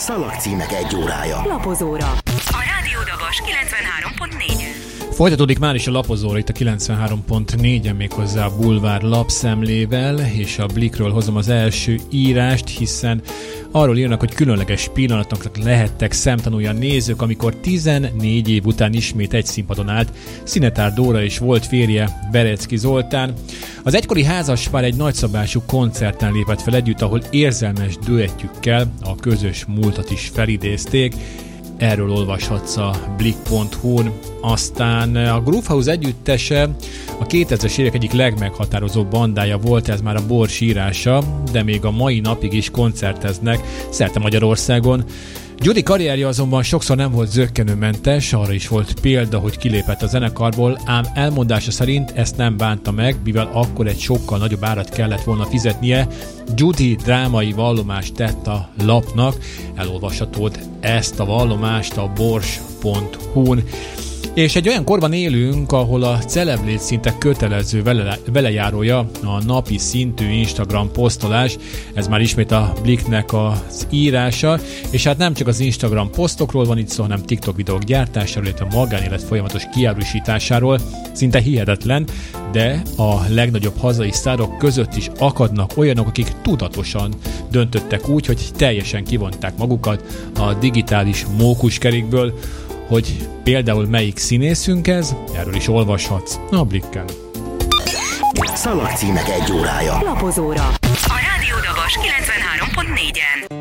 Szalagcímek egy órája. Lapozóra. A Rádió Dabas 93.4-en. Folytatódik már is a lapozóra itt a 93.4-en, méghozzá a Bulvár lapszemlével, és a Blikről hozom az első írást, hiszen arról írnak, hogy különleges pillanatoknak lehettek szemtanúja nézők, amikor 14 év után ismét egy színpadon állt Szinetár Dóra és volt férje Berecki Zoltán. Az egykori házaspár egy nagyszabású koncerten lépett fel együtt, ahol érzelmes düettjükkel a közös múltat is felidézték. Erről olvashatsz a Blik.hu-n. Aztán a Groovehouse együttese a 2000-es évek egyik legmeghatározóbb bandája volt, ez már a Bors írása, de még a mai napig is koncerteznek szerte Magyarországon. Judy karrierje azonban sokszor nem volt zökkenőmentes, arra is volt példa, hogy kilépett a zenekarból, ám elmondása szerint ezt nem bánta meg, mivel akkor egy sokkal nagyobb árat kellett volna fizetnie. Judy drámai vallomást tett a lapnak, elolvashatod ezt a vallomást a bors.hu-n. És egy olyan korban élünk, ahol a celebrét szinte kötelező velejárója a napi szintű Instagram posztolás, ez már ismét a Bliknek az írása, és hát nem csak az Instagram posztokról van itt szó, hanem TikTok videók gyártásáról, illetve a magánélet folyamatos kiárusításáról, szinte hihetetlen, de a legnagyobb hazai sztárok között is akadnak olyanok, akik tudatosan döntöttek úgy, hogy teljesen kivonták magukat a digitális mókuskerékből. Hogy például melyik színészünk ez, erről is olvashatsz a Blikken. Szalagcímek egy órája. Lapozóra. A Rádió Dabas 93.4-en.